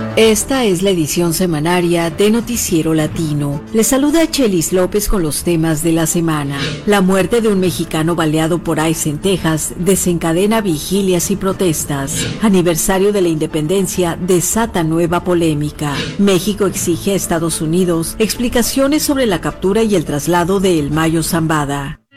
Esta es la edición semanaria de Noticiero Latino. Les saluda Chelis López con los temas de la semana. La muerte de un mexicano baleado por ICE en Texas desencadena vigilias y protestas. Aniversario de la independencia desata nueva polémica. México exige a Estados Unidos explicaciones sobre la captura y el traslado de El Mayo Zambada.